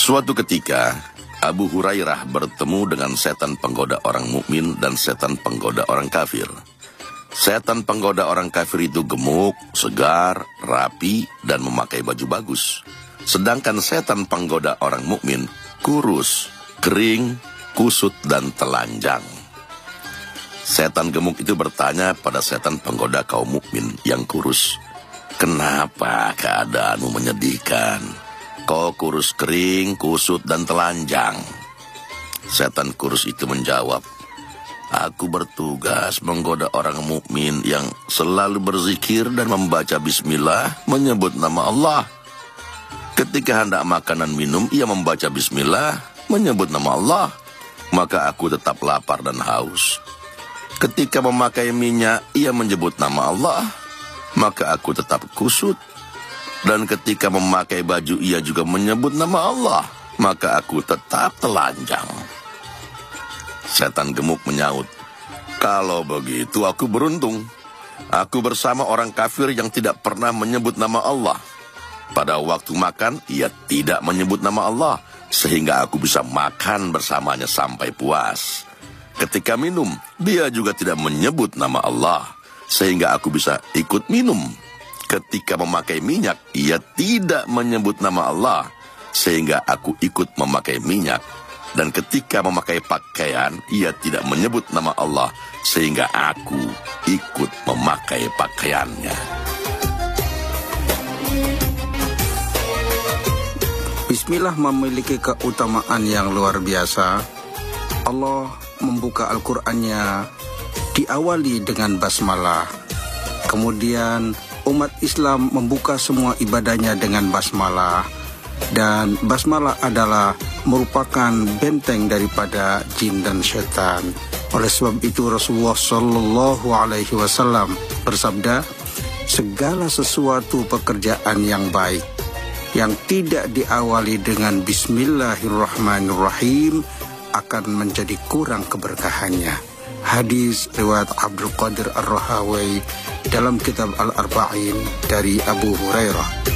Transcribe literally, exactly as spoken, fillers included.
Suatu ketika, Abu Hurairah bertemu dengan setan penggoda orang mukmin dan setan penggoda orang kafir. Setan penggoda orang kafir itu gemuk, segar, rapi, dan memakai baju bagus. Sedangkan setan penggoda orang mukmin kurus, kering, kusut, dan telanjang. Setan gemuk itu bertanya pada setan penggoda kaum mukmin yang kurus, "Kenapa keadaanmu menyedihkan? Kau kurus kering, kusut, dan telanjang?" Setan kurus itu menjawab, "Aku bertugas menggoda orang mukmin yang selalu berzikir dan membaca bismillah, menyebut nama Allah. Ketika hendak makan dan minum, ia membaca bismillah, menyebut nama Allah, maka aku tetap lapar dan haus. Ketika memakai minyak, ia menyebut nama Allah, maka aku tetap kusut. Dan ketika memakai baju, ia juga menyebut nama Allah, maka aku tetap telanjang." Setan gemuk menyaut, "Kalau begitu aku beruntung. Aku bersama orang kafir yang tidak pernah menyebut nama Allah. Pada waktu makan, ia tidak menyebut nama Allah, sehingga aku bisa makan bersamanya sampai puas. Ketika minum, dia juga tidak menyebut nama Allah, sehingga aku bisa ikut minum. Ketika memakai minyak, ia tidak menyebut nama Allah, sehingga aku ikut memakai minyak. Dan ketika memakai pakaian, ia tidak menyebut nama Allah, sehingga aku ikut memakai pakaiannya." Bismillah memiliki keutamaan yang luar biasa. Allah membuka Al-Qur'annya diawali dengan basmalah. Kemudian umat Islam membuka semua ibadahnya dengan basmalah. Dan basmalah adalah merupakan benteng daripada jin dan setan. Oleh sebab itu Rasulullah Shallallahu Alaihi Wasallam bersabda, "Segala sesuatu pekerjaan yang baik yang tidak diawali dengan Bismillahirrahmanirrahim akan menjadi kurang keberkahannya." Hadis riwayat Abdul Qadir Ar-Rahawi dalam kitab Al-Arba'in dari Abu Hurairah.